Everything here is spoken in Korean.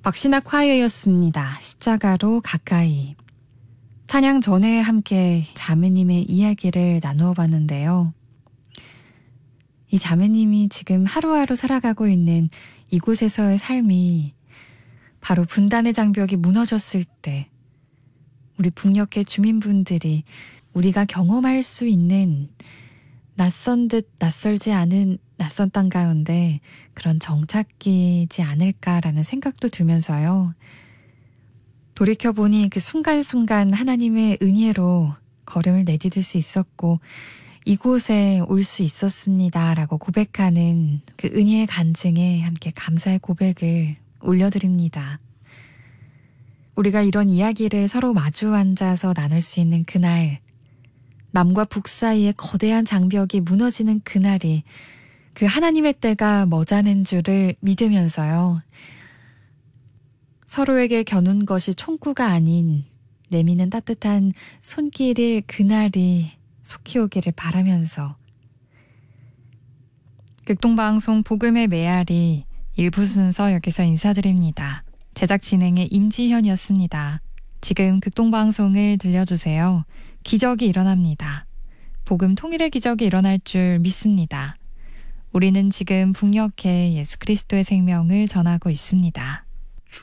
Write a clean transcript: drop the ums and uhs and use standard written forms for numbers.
박신학 화요였습니다. 십자가로 가까이. 찬양 전에 함께 자매님의 이야기를 나누어 봤는데요. 이 자매님이 지금 하루하루 살아가고 있는 이곳에서의 삶이 바로 분단의 장벽이 무너졌을 때 우리 북녘의 주민분들이 우리가 경험할 수 있는 낯선 듯 낯설지 않은 낯선 땅 가운데 그런 정착기지 않을까라는 생각도 들면서요. 돌이켜보니 그 순간순간 하나님의 은혜로 걸음을 내디딜 수 있었고 이곳에 올 수 있었습니다라고 고백하는 그 은혜의 간증에 함께 감사의 고백을 올려드립니다. 우리가 이런 이야기를 서로 마주 앉아서 나눌 수 있는 그날, 남과 북 사이에 거대한 장벽이 무너지는 그날이 그 하나님의 때가 머자는 줄을 믿으면서요. 서로에게 겨눈 것이 총구가 아닌 내미는 따뜻한 손길일 그날이 속히 오기를 바라면서 극동방송 복음의 메아리 일부 순서 여기서 인사드립니다. 제작 진행의 임지현이었습니다. 지금 극동방송을 들려주세요. 기적이 일어납니다. 복음 통일의 기적이 일어날 줄 믿습니다. 우리는 지금 북녘에 예수 그리스도의 생명을 전하고 있습니다.